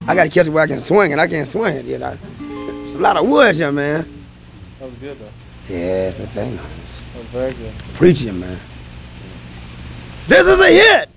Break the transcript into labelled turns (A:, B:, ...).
A: I gotta catch it where I can swing it. I can't swing it. It's a lot of wood here, man.
B: That was good, though.
A: Yeah, it's a thing.
B: That was very good.
A: Preaching, man. This is a hit.